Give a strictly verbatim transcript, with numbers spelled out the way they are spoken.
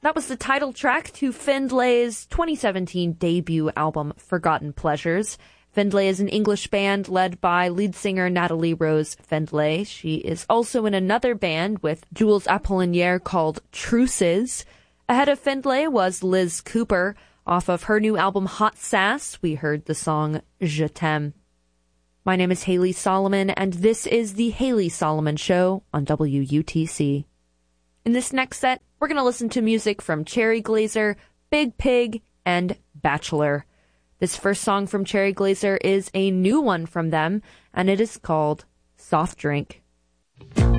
That was the title track to Findlay's twenty seventeen debut album, Forgotten Pleasures. Findlay is an English band led by lead singer Natalie Rose Findlay. She is also in another band with Jules Apollinaire called Truces. Ahead of Findlay was Liz Cooper. Off of her new album Hot Sass, we heard the song Je T'aime. My name is Haley Solomon, and this is The Haley Solomon Show on W U T C. In this next set, we're going to listen to music from Cherry Glazerr, Big Pig, and Bachelor. This first song from Cherry Glazerr is a new one from them, and it is called Soft Drink.